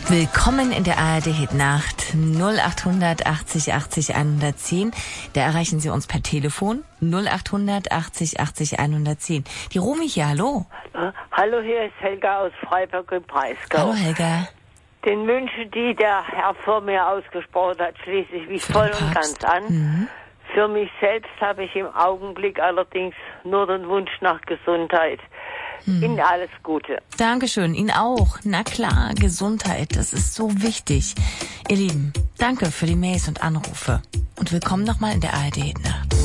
Willkommen in der ARD Hit Nacht 0800 80 80 110. Da erreichen Sie uns per Telefon 0800 80 80 110. Die Romy hier, hallo. Hallo, hier ist Helga aus Freiburg im Breisgau. Hallo Helga. Den Wünschen, die der Herr vor mir ausgesprochen hat, schließe ich mich voll und ganz an. Mhm. Für mich selbst habe ich im Augenblick allerdings nur den Wunsch nach Gesundheit. Ihnen alles Gute. Dankeschön, Ihnen auch. Na klar, Gesundheit, das ist so wichtig. Ihr Lieben, danke für die Mails und Anrufe. Und willkommen nochmal in der ARD Hit Nacht.